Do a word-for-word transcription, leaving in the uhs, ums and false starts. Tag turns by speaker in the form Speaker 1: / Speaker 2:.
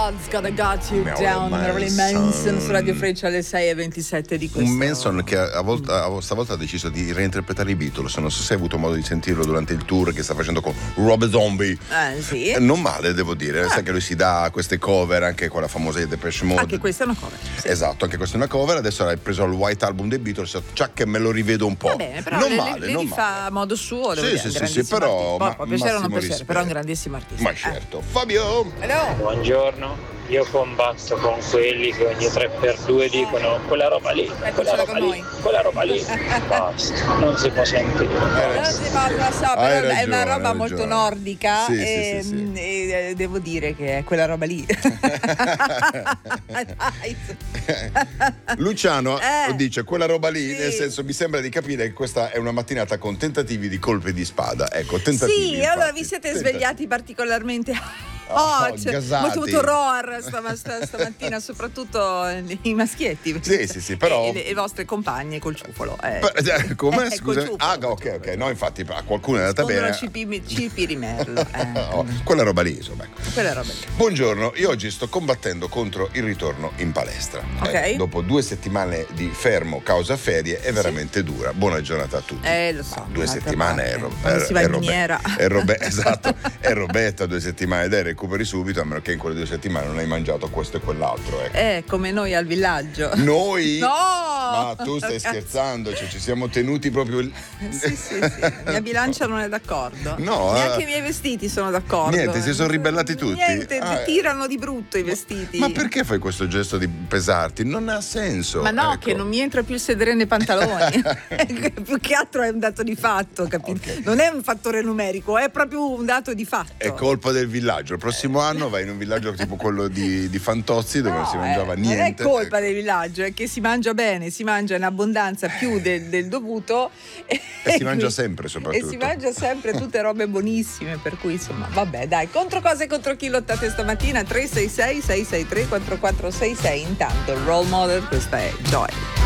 Speaker 1: God's Gonna Got You Down, Marilyn Manson su Radio Freccia alle sei e ventisette di questo.
Speaker 2: Un Manson che a volta, a stavolta ha deciso di reinterpretare i Beatles. Non so se hai avuto modo di sentirlo durante il tour che sta facendo con Rob Zombie.
Speaker 1: Eh sì.
Speaker 2: Non male, devo dire.
Speaker 1: Ah.
Speaker 2: Sai che lui si dà queste cover, anche con la famosa Depeche Mode.
Speaker 1: Anche questa è una cover. Sì.
Speaker 2: Esatto, anche questa è una cover. Adesso hai preso il White Album dei Beatles, già che me lo rivedo un po'.
Speaker 1: Va bene, però
Speaker 2: non
Speaker 1: le,
Speaker 2: male,
Speaker 1: le
Speaker 2: non
Speaker 1: rifà
Speaker 2: male.
Speaker 1: a modo suo, devo
Speaker 2: Sì,
Speaker 1: dire,
Speaker 2: sì, sì,
Speaker 1: grandissimo
Speaker 2: sì, però
Speaker 1: artista.
Speaker 2: ma,
Speaker 1: Può piacere o non piacere,
Speaker 2: rispetto.
Speaker 1: però è un grandissimo artista.
Speaker 2: Ma certo. Eh. Fabio!
Speaker 1: Hello.
Speaker 3: Buongiorno. Io combatto con quelli che ogni tre per due dicono quella roba lì, quella roba lì,
Speaker 1: noi.
Speaker 3: quella roba lì, basta, non si può sentire.
Speaker 1: Non si parla, so, però
Speaker 2: Hai
Speaker 1: è
Speaker 2: ragione,
Speaker 1: una roba
Speaker 2: hai
Speaker 1: molto
Speaker 2: ragione.
Speaker 1: nordica
Speaker 2: Sì,
Speaker 1: e,
Speaker 2: sì, sì, sì.
Speaker 1: e devo dire che è quella roba lì. Dai.
Speaker 2: Luciano
Speaker 1: Eh,
Speaker 2: dice quella roba lì,
Speaker 1: sì.
Speaker 2: nel senso mi sembra di capire che questa è una mattinata con tentativi di colpi di spada. Ecco, tentativi.
Speaker 1: Sì,
Speaker 2: infatti.
Speaker 1: allora vi siete
Speaker 2: Tentativi.
Speaker 1: svegliati particolarmente
Speaker 2: Oh,
Speaker 1: hot,
Speaker 2: gasati.
Speaker 1: molto molto roar stama- sta- stamattina, soprattutto i maschietti.
Speaker 2: Sì, sì, sì, però-
Speaker 1: E, e le, le vostre compagne col ciufolo. Eh.
Speaker 2: Per- eh, come?
Speaker 1: Eh,
Speaker 2: Scusa.
Speaker 1: col ciufolo.
Speaker 2: Ah, ok, ok. No, infatti a qualcuno è andata
Speaker 1: Rispondono
Speaker 2: bene.
Speaker 1: a Cipi, Cipi Rimerlo. Eh.
Speaker 2: Oh, quella roba lì, insomma. ecco.
Speaker 1: Quella roba lì.
Speaker 2: Buongiorno, io oggi sto combattendo contro il ritorno in palestra.
Speaker 1: Ok.
Speaker 2: Eh, dopo due settimane di fermo causa ferie è veramente dura. Buona giornata a tutti.
Speaker 1: Eh, lo so.
Speaker 2: Due
Speaker 1: d'altra
Speaker 2: settimane
Speaker 1: parte,
Speaker 2: è, ro-
Speaker 1: quando
Speaker 2: è-
Speaker 1: si va
Speaker 2: è
Speaker 1: in
Speaker 2: robe-
Speaker 1: miniera.
Speaker 2: è robe- esatto, è robetta due settimane dai recuperi subito, a meno che in quelle due settimane non hai mangiato questo e quell'altro. Ecco.
Speaker 1: Eh, come noi al villaggio.
Speaker 2: Noi?
Speaker 1: No!
Speaker 2: Ma tu stai scherzando, cioè ci siamo tenuti proprio. il-
Speaker 1: Sì, sì, sì. Mia bilancia non è d'accordo.
Speaker 2: No,
Speaker 1: Neanche
Speaker 2: eh.
Speaker 1: i miei vestiti sono d'accordo.
Speaker 2: Niente, si sono ribellati tutti.
Speaker 1: Niente,
Speaker 2: Ah,
Speaker 1: tirano di brutto i vestiti.
Speaker 2: Ma perché fai questo gesto di pesarti? Non ha senso.
Speaker 1: Ma no,
Speaker 2: ecco.
Speaker 1: che non mi entra più il sedere nei pantaloni. Più che altro è un dato di fatto, capito?
Speaker 2: Ok.
Speaker 1: Non è un fattore numerico, è proprio un dato di fatto.
Speaker 2: È colpa del villaggio. Il prossimo anno vai in un villaggio tipo quello di, di Fantozzi dove
Speaker 1: No,
Speaker 2: non si mangiava
Speaker 1: eh,
Speaker 2: niente.
Speaker 1: Non è colpa
Speaker 2: ecco.
Speaker 1: del villaggio, è che si mangia bene, si mangia in abbondanza più del, del dovuto. E,
Speaker 2: E si mangia sempre, soprattutto.
Speaker 1: E si mangia sempre tutte robe buonissime, per cui insomma, vabbè, dai, contro cosa e contro chi lottate stamattina? tre sei sei sei sei tre quattro quattro sei sei. Intanto il role model, questa è Joy.